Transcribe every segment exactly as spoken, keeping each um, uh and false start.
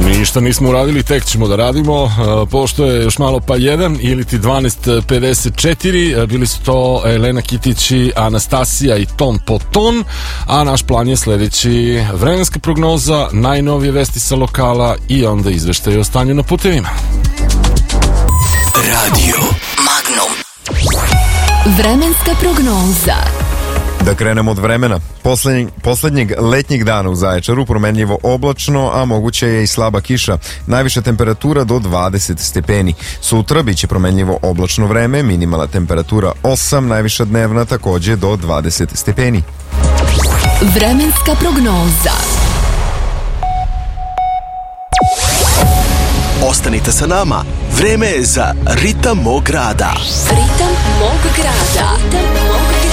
Ništa nismo uradili, tek ćemo da radimo, pošto je još malo pa jedan ili ti dvanaest pedeset četiri, bili su to Elena Kitić i Anastasija i Ton po ton, a naš plan je sledeći: vremenska prognoza, najnovije vesti sa lokala i onda izveštaj o stanju na putevima. Radio Magnum. Vremenska prognoza. Da krenemo od vremena. Poslednjeg, poslednjeg letnjeg dana u Zaječaru promenljivo oblačno, a moguće je i slaba kiša. Najviša temperatura do dvadeset stepeni. Sutra biće promenljivo oblačno vreme, minimalna temperatura osam, najviša dnevna takođe do dvadeset stepeni. Vremenska prognoza. Ostanite sa nama, vreme je za Ritam mog grada. Ritam mog grada. Ritam mog grada.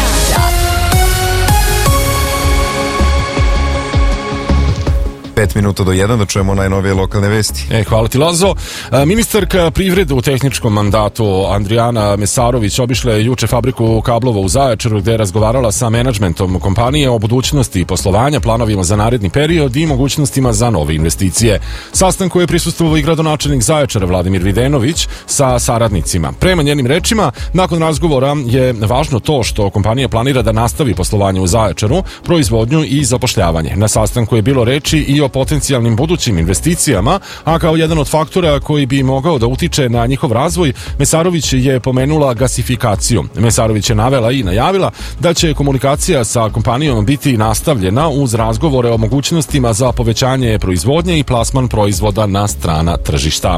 Pet minuta do jedan da čujemo najnovije lokalne vesti. E, hvala ti, Lazo. Ministarka privrede u tehničkom mandatu Andrijana Mesarović obišla je juče fabriku kablova u Zaječaru, gde je razgovarala sa menadžmentom kompanije o budućnosti poslovanja, planovima za naredni period i mogućnostima za nove investicije. Sastanku je prisustvovao i gradonačelnik Zaječara Vladimir Videnović sa saradnicima. Prema njenim rečima, nakon razgovora je važno to što kompanija planira da nastavi poslovanje u Zaječaru, proizvodnju i zapošljavanje. Na sastanku je bilo reči i o potencijalnim budućim investicijama, a kao jedan od faktora koji bi mogao da utiče na njihov razvoj, Mesarović je pomenula gasifikaciju. Mesarović je navela i najavila da će komunikacija sa kompanijom biti nastavljena uz razgovore o mogućnostima za povećanje proizvodnje i plasman proizvoda na strana tržišta.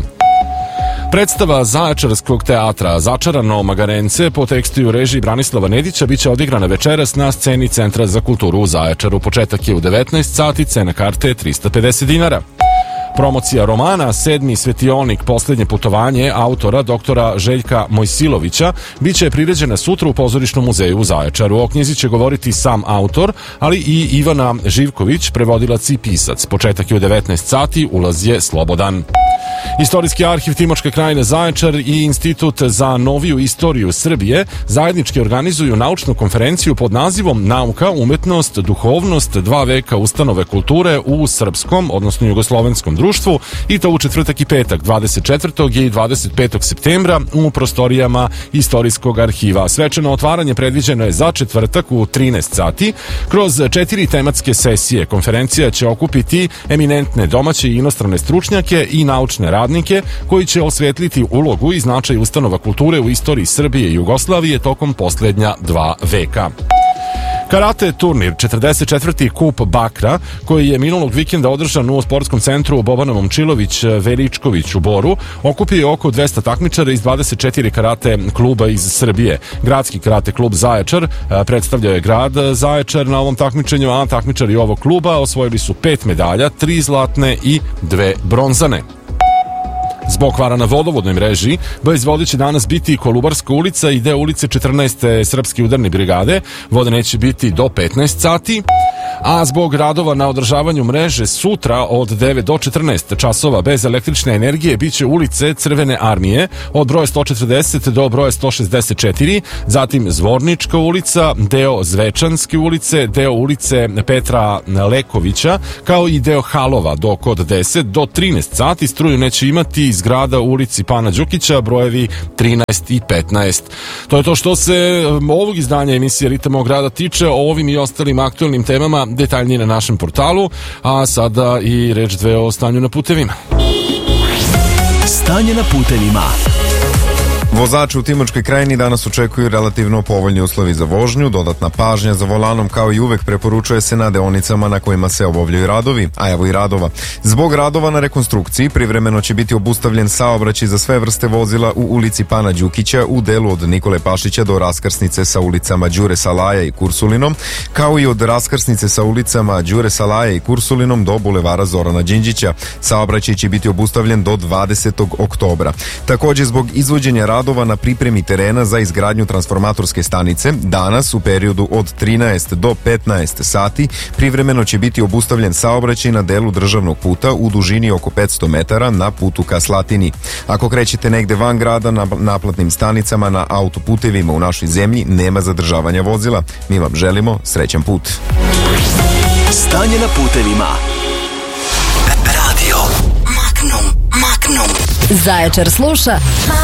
Predstava Zaječarskog teatra Začarano Magarence po tekstu i u režiji Branislava Nedića biće odigrana večeras na sceni Centra za kulturu u Zaječaru. Početak je u devetnaest sati, cena karte je trista pedeset dinara. Promocija romana Sedmi svetionik, poslednje putovanje autora doktora Željka Mojsilovića biće priređena sutra u Pozorišnom muzeju u Zaječaru. O knjizi će govoriti sam autor, ali i Ivana Živković, prevodilac i pisac. Početak je u devetnaest sati, ulaz je slobodan. Istorijski arhiv Timočke krajine Zaječar i Institut za noviju istoriju Srbije zajednički organizuju naučnu konferenciju pod nazivom Nauka, umetnost, duhovnost, dva veka ustanove kulture u srpskom, odnosno jugoslovenskom društvu, i to u četvrtak i petak, dvadeset četvrtog i dvadeset petog septembra u prostorijama Istorijskog arhiva. Svečano otvaranje predviđeno je za četvrtak u trinaest sati. Kroz četiri tematske sesije konferencija će okupiti eminentne domaće i inostrane stručnjake i naučne radnike koji će osvetliti ulogu i značaj ustanova kulture u istoriji Srbije i Jugoslavije tokom poslednja dva veka. Karate turnir četrdeset četvrti kup Bakra, koji je minulog vikenda održan u sportskom centru Bobana Momčilović Veličković u Boru, okupio oko dvesta takmičara iz dvadeset četiri karate kluba iz Srbije. Gradski karate klub Zaječar predstavljao je grad Zaječar na ovom takmičenju, a takmičari ovog kluba osvojili su pet medalja, tri zlatne i dve bronzane. Zbog kvara na vodovodnoj mreži, bez vode će danas biti Kolubarska ulica i deo ulice četrnaeste Srpske udarne brigade. Vode neće biti do petnaest sati. A zbog radova na održavanju mreže sutra od devet do četrnaest časova bez električne energije biće ulice Crvene armije od broja sto četrdeset do broja sto šezdeset četiri, zatim Zvornička ulica, deo Zvečanske ulice, deo ulice Petra Lekovića, kao i deo Halova, dok od deset do trinaest sati struju neće imati iz grada u ulici Pana Đukića, brojevi trinaest i petnaest. To je to što se ovog izdanja emisije Ritam mog grada tiče. O ovim i ostalim aktualnim temama detaljnije na našem portalu, a sada i reč dve o stanju na putevima. Stanje na putevima. Vozači u Timočkoj krajini danas očekuju relativno povoljni uslovi za vožnju, dodatna pažnja za volanom kao i uvek preporučuje se na deonicama na kojima se obavljaju radovi, a evo i radova. Zbog radova na rekonstrukciji privremeno će biti obustavljen saobraćaj za sve vrste vozila u ulici Pana Đukića u delu od Nikole Pašića do raskrsnice sa ulicama Đure Salaja i Kursulinom, kao i od raskrsnice sa ulicama Đure Salaja i Kursulinom do bulevara Zorana Đinđića. Saobraćaj će biti obustavljen do dvadesetog oktobra. Takođe, zbog izvođenja radova na pripremi terena za izgradnju transformatorske stanice, danas u periodu od trinaest do petnaest sati privremeno će biti obustavljen saobraćaj na delu državnog puta u dužini oko petsto metara na putu ka Slatini. Ako krećete negde van grada na naplatnim stanicama na autoputevima u našoj zemlji, nema zadržavanja vozila. Mi vam želimo srećan put. Stanje na putevima. Radio Magnum. Zaječar sluša